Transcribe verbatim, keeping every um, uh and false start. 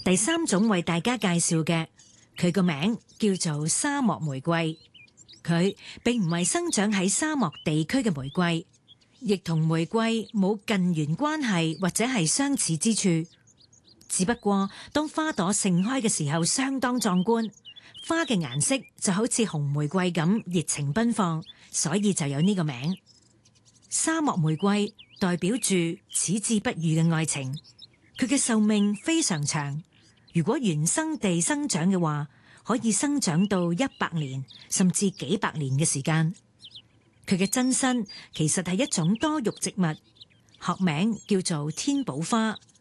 第三種為大家介紹嘅，佢個名叫做沙漠玫瑰。佢並唔係生長喺沙漠地區嘅玫瑰，亦同玫瑰冇近緣關係或者係相似之處。只不過當花朵盛開嘅時候相當壯觀，花嘅顏色就好似紅玫瑰咁熱情奔放，所以就有呢個名。沙漠玫瑰代表住矢志不渝嘅愛情，佢嘅壽命非常長。如果原生地生長嘅話，可以生長到一百年甚至幾百年嘅時間。佢嘅真身其實係一種多肉植物，學名叫做天寶花。